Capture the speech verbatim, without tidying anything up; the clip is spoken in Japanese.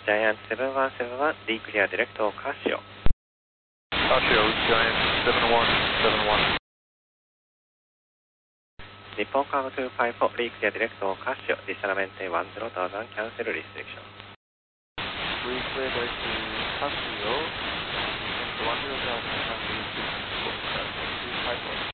ジャイアントセブンワンセブンワン、D クリアディレクトカシオ。 カシオ、ジャイアントセブンワンセブンワン。 日本カーブツーファイブフォー、D クリアディレクトカシオ、ディシャナメンテワンゼロタウザンキャンセルリストリクション。 D クリアディレクトカシオ、ワンゼロタウザンキャンセルリストリクション。